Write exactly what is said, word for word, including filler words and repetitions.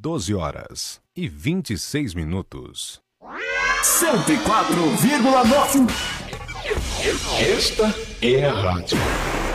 doze horas e vinte e seis minutos. cento e quatro vírgula nove. Esta é a rádio.